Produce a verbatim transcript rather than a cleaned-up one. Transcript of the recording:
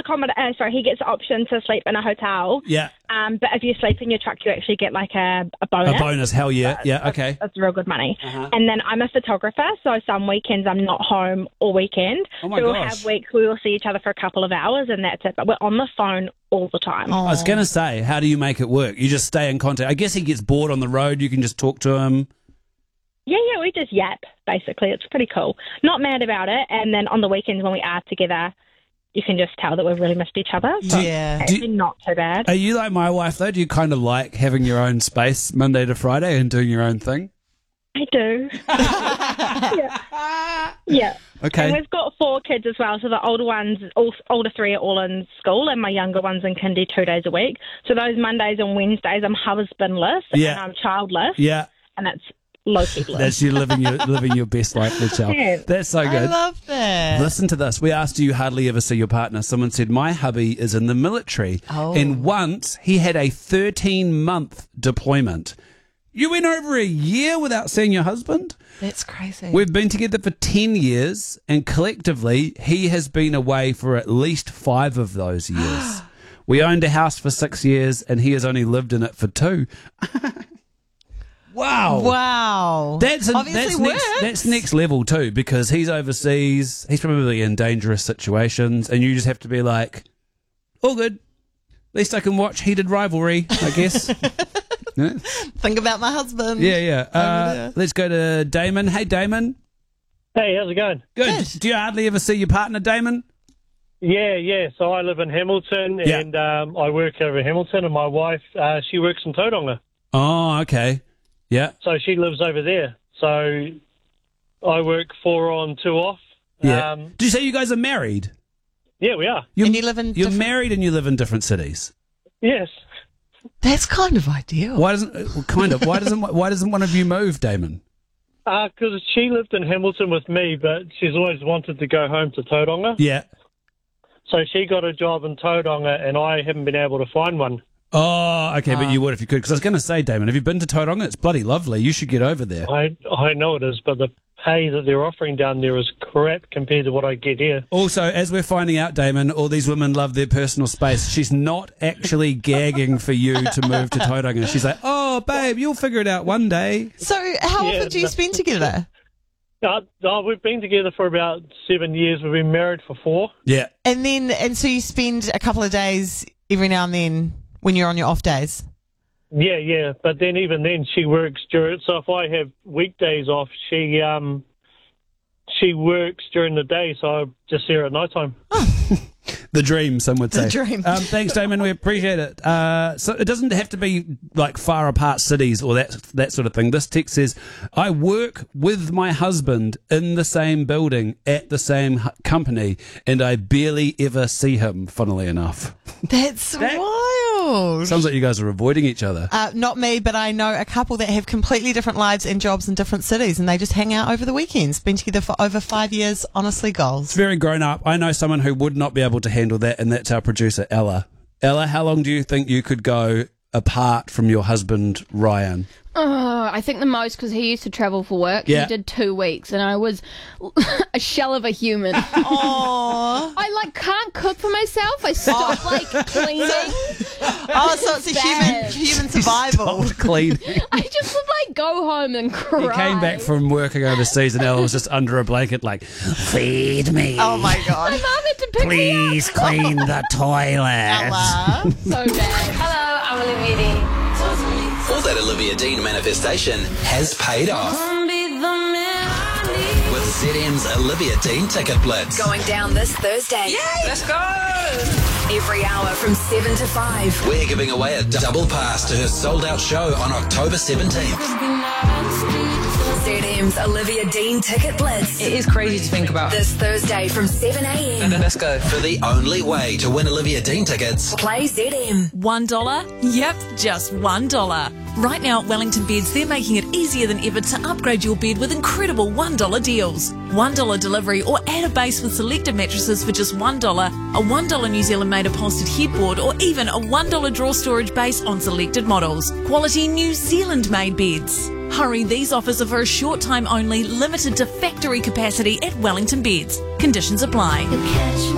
accommodate. Uh, sorry, he gets the option to sleep in a hotel. Yeah. Um, but if you sleep in your truck, you actually get like a, a bonus. A bonus, hell yeah. So Yeah, okay. That's, that's real good money. Uh-huh. And then I'm a photographer, so some weekends I'm not home all weekend. Oh my so we'll gosh. have weeks where we'll see each other for a couple of hours, and that's it. But we're on the phone all the time. I was going to say, how do you make it work? You just stay in contact. I guess he gets bored on the road. You can just talk to him. Yeah, yeah, we just yap, basically. It's pretty cool. Not mad about it. And then on the weekends when we are together, you can just tell that we've really missed each other. So Yeah. it's actually not so bad. Are you like my wife, though? Do you kind of like having your own space Monday to Friday and doing your own thing? I do. yeah. yeah. Okay. And we've got four kids as well. So the older ones, all, older three are all in school, and my younger one's in kindy two days a week. So those Mondays and Wednesdays, I'm husbandless Yeah. and I'm childless. Yeah. And that's low-key bliss. That's you living your living your best life, Michelle. Yeah. That's so I good. love that. Listen to this. We asked, do you hardly ever see your partner? Someone said, my hubby is in the military. Oh. And once he had a thirteen-month deployment. You went over a year without seeing your husband? That's crazy. We've been together for ten years, and collectively, he has been away for at least five of those years. We owned a house for six years, and he has only lived in it for two. Wow. Wow. That's a, Obviously that's works. next, that's next level too, because he's overseas. He's probably in dangerous situations, and you just have to be like, all good. At least I can watch Heated Rivalry, I guess. yeah, Think about my husband. yeah. yeah. Uh, there. let's go to Damon. Hey, Damon. Hey, how's it going? Good. Do you hardly ever see your partner, Damon? Yeah, yeah. So I live in Hamilton, Yeah. and um, I work over in Hamilton, and my wife, uh, she works in Tauranga. Oh, okay. Yeah. So she lives over there. So I work four on, two off. Yeah. Um, Do you say you guys are married? yeah, we are. You're, And you live in You're different- married and you live in different cities. Yes. That's kind of ideal. Why doesn't well, kind of? Why doesn't Why doesn't one of you move, Damon? Because uh, she lived in Hamilton with me, but she's always wanted to go home to Tauranga. Yeah. So she got a job in Tauranga, and I haven't been able to find one. Oh, okay, but you would if you could. Because I was going to say, Damon, have you been to Tauranga? It's bloody lovely. You should get over there. I I know it is, but the pay that they're offering down there is crap compared to what I get here. Also, as we're finding out, Damon, all these women love their personal space. She's not actually gagging for you to move to Tauranga. She's like, oh, babe, you'll figure it out one day. So how Yeah, often do you no. spend together? Uh, uh, we've been together for about seven years. We've been married for four. Yeah. And then, and so you spend a couple of days every now and then when you're on your off days? Yeah, yeah. But then even then she works during, so if I have weekdays off, she um she works during the day, so I just see her at night time. The dream, some would say. The dream. Um, thanks, Damon. We appreciate it. Uh, so it doesn't have to be like far apart cities or that that sort of thing. This text says, I work with my husband in the same building at the same h- company, and I barely ever see him, funnily enough. That's wild. Sounds like you guys are avoiding each other. Uh, not me, but I know a couple that have completely different lives and jobs in different cities, and they just hang out over the weekends. Been together for over five years. Honestly, goals. It's very grown up. I know someone who would not be able to handle that, and that's our producer, Ella. Ella, how long do you think you could go apart from your husband, Ryan? Oh, I think the most, because he used to travel for work. Yeah. He did two weeks, and I was a shell of a human. Aww. I like can't cook for myself. I stopped like cleaning. Oh, so it's a human Bad. human survival. Clean. I just would like go home and cry. He came back from working overseas, and Ella was just under a blanket, like, feed me. Oh my My god. mum had to pick Please clean the toilet. Ella. me up. So bad. Hello, I'm Olivia Dean. All that Olivia Dean manifestation has paid off. With Z M's Olivia Dean Ticket Blitz. Going down this Thursday. Let's go! Every hour from seven to five. We're giving away a double pass to her sold-out show on October seventeenth. Z M's Olivia Dean Ticket Blitz. It is crazy to think about. This Thursday from seven a.m. Let's go. For the only way to win Olivia Dean tickets, Play Z M. One dollar? Yep, just one dollar. Right now at Wellington Beds, they're making it easier than ever to upgrade your bed with incredible one dollar deals. one dollar delivery or add a base with selected mattresses for just one dollar, a one dollar New Zealand made upholstered headboard, or even a one dollar drawer storage base on selected models. Quality New Zealand made beds. Hurry, these offers are for a short time only, limited to factory capacity at Wellington Beds. Conditions apply.